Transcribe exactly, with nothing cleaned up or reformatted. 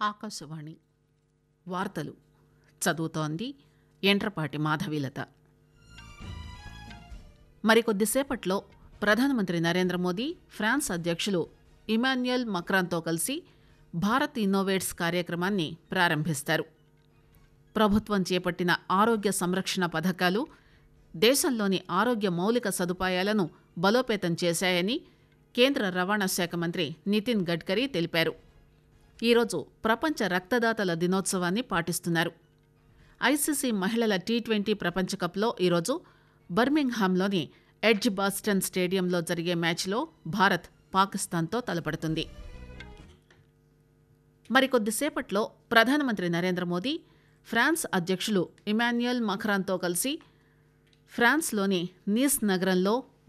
ఆకాశవాణి వార్తలు చదువుతోంది ఎంట్రపాటి మాధవీలత. మరికొద్దిసేపట్లో ప్రధానమంత్రి నరేంద్ర మోదీ ఫ్రాన్స్ అధ్యక్షులు ఇమాన్యుయల్ మక్రాన్తో కలిసి భారత్ ఇన్నోవేట్స్ కార్యక్రమాన్ని ప్రారంభిస్తారు. ప్రభుత్వం చేపట్టిన ఆరోగ్య సంరక్షణ పథకాలు దేశంలోని ఆరోగ్య మౌలిక సదుపాయాలను బలోపేతం చేశాయని కేంద్ర రవాణా శాఖ మంత్రి నితిన్ గడ్కరీ తెలిపారు. ఈరోజు ప్రపంచ రక్తదాతల దినోత్సవాన్ని పాటిస్తున్నారు. ఐసీసీ మహిళల టీ ట్వంటీ ప్రపంచకప్లో ఈరోజు బర్మింగ్హామ్లోని ఎడ్జ్ బాస్టన్ స్టేడియంలో జరిగే మ్యాచ్లో భారత్ పాకిస్తాన్తో తలపడుతుంది. మరికొద్దిసేపట్లో ప్రధానమంత్రి నరేంద్ర మోదీ ఫ్రాన్స్ అధ్యక్షులు ఇమాన్యుయల్ మక్రాన్తో కలిసి ఫ్రాన్స్లోని నీస్ నగరంలో